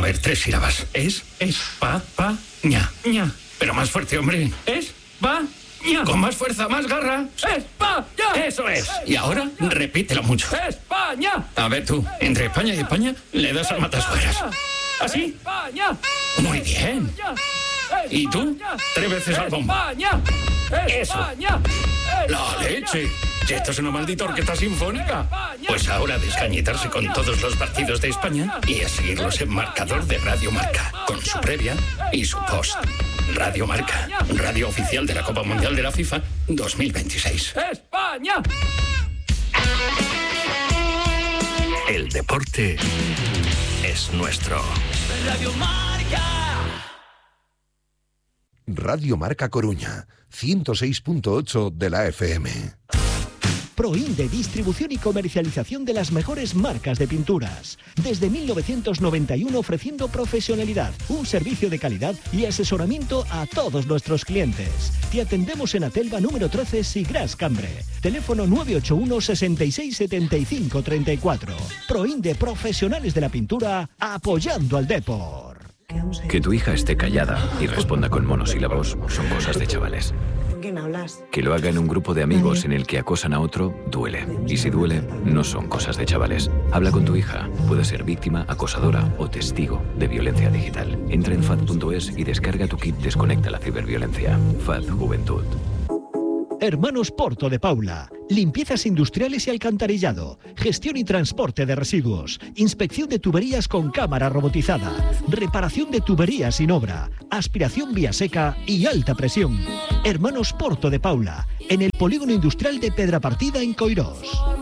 ver, 3 sílabas. España. Pero más fuerte, hombre. España. Con más fuerza, más garra. España. Eso es. Y ahora, repítelo mucho. España. A ver tú, entre España y España, le das al matasuegras. ¿Así? España. Muy bien. ¿Y tú? 3 veces al bombo. Eso. La leche. Si esto es una maldita orquesta sinfónica. Pues ahora a descañitarse con todos los partidos de España y a seguirlos en marcador de Radio Marca, con su previa y su post. Radio Marca, radio oficial de la Copa Mundial de la FIFA 2026. ¡España! El deporte es nuestro. Radio Marca. Radio Marca Coruña, 106.8 de la FM. Proinde, distribución y comercialización de las mejores marcas de pinturas. Desde 1991 ofreciendo profesionalidad, un servicio de calidad y asesoramiento a todos nuestros clientes. Te atendemos en Atelva número 13, Sigras Cambre. Teléfono 981 66 75 34. Proinde, profesionales de la pintura, apoyando al deporte. Que tu hija esté callada y responda con monosílabos son cosas de chavales. ¿Con quién hablas? Que lo haga en un grupo de amigos en el que acosan a otro, duele. Y si duele, no son cosas de chavales. Habla con tu hija. Puede ser víctima, acosadora o testigo de violencia digital. Entra en FAD.es y descarga tu kit Desconecta la ciberviolencia. FAD Juventud. Hermanos Porto de Paula. Limpiezas industriales y alcantarillado. Gestión y transporte de residuos. Inspección de tuberías con cámara robotizada. Reparación de tuberías sin obra. Aspiración vía seca y alta presión. Hermanos Porto de Paula. En el polígono industrial de Pedrapartida en Coirós.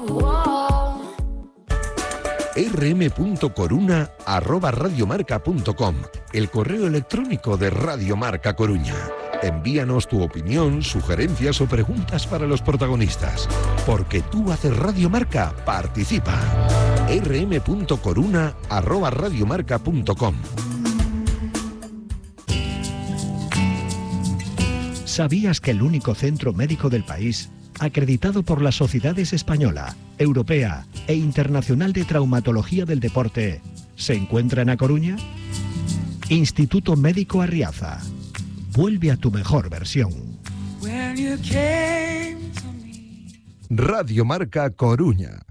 rm.coruna@radiomarca.com, el correo electrónico de Radio Marca Coruña. Envíanos tu opinión, sugerencias o preguntas para los protagonistas. Porque tú haces Radio Marca, participa. rm.coruna@radiomarca.com. ¿Sabías que el único centro médico del país, acreditado por las sociedades española, europea e internacional de traumatología del deporte, se encuentra en A Coruña? Instituto Médico Arriaza. Vuelve a tu mejor versión. Radio Marca Coruña.